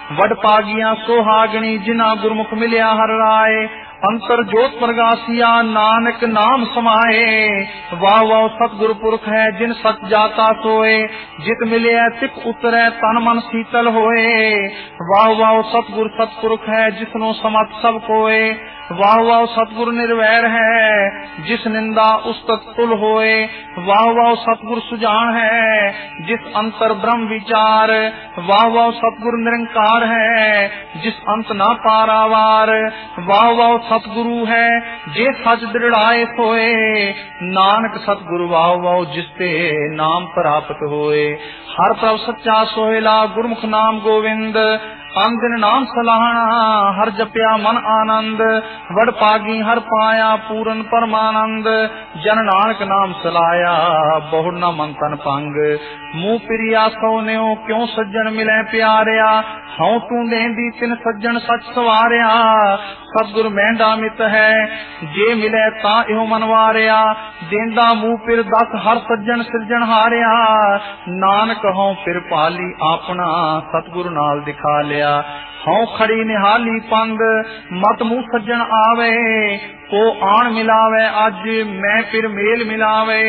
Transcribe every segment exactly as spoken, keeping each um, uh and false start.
वड पागिया सोहागणी जिना गुरमुख मिलिया हर राय। अंतर जोत प्रगासिया नानक नाम समाए। वाह वाह सतगुर पुरख है जिन सच जाता सोए। जित मिले तिक उतरे तन मन शीतल होए। वाह वाह सतगुर सतपुरख है जिसनो समत सब कोए। वाह वाह सतगुर निर्वैर है जिस निंदा उस्तत तुल होए। वाह वाह सतगुर सुजान है जिस अंतर ब्रह्म विचार। वाह वाह सतगुर निरंकार है जिस अंत ना पारावार। वाह वाह सतगुरु है जे सच दृढ़ाए सोए। नानक सतगुरु वाह वाह जिसते नाम प्राप्त होए। हर प्रभ सच्चा सोहेला गुरमुख नाम गोविंद। अंदिन नाम सलाहना हर जपया मन आनंद। वड पागी हर पाया पूरन परमानंद। जन नानक नाम सलाया बहु न मन तन पंग। मुंह पिरिया सोन्यो क्यों सज्जन मिले प्यारिया। हूं तू देंदी तिन सज्जन सच सवारिया। सतगुर मेंढा मित है जे मिले ता इहो मनवारिया। देंदा मुंह पिर दस हर सज्जन सिरजन हारिया। नानक हों पिर पाली अपना सतगुरु नाल दिखा लिया। हूं खड़ी निहाली पंग मत मुंह सज्जन आवे। को आन मिलावे अज मैं फिर मेल मिलावे।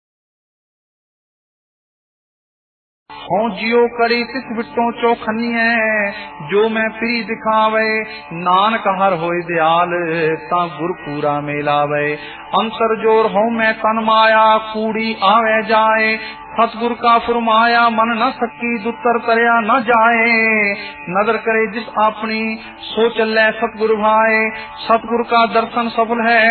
हूं जियो करी तिस विटों चौखनी है जो मैं प्री दिखावे। नानक हर होए दयाल ता गुर पूरा मेलावे। अंतर जोर हूं मैं तन माया कूड़ी आवे जाए। सतगुर का फरमाया मन न सकी दुतर तरया न जाए। नजर करे जिस अपनी सो चले सतगुर भाए। सतगुर का दर्शन सफल है